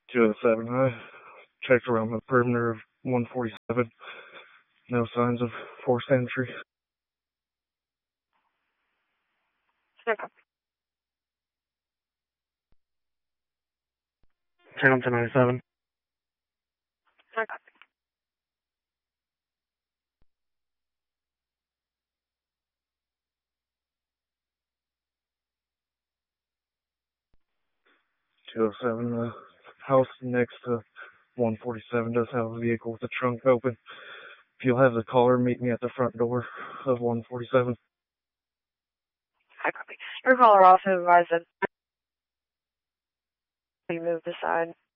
207. I checked around the perimeter of 147. No signs of forced entry. Okay. Channel 1097. Okay. 207. The house next to 147 does have a vehicle with the trunk open. If you'll have the caller meet me at the front door of 147. I copy. Your caller also advised that we moved aside.